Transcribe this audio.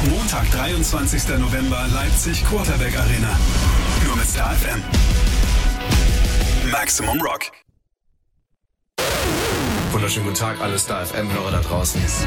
Montag, 23. November, Leipzig Quarterback Arena. Nur mit Star FM. Maximum Rock. Wunderschönen guten Tag, alle Star FM-Hörer da draußen.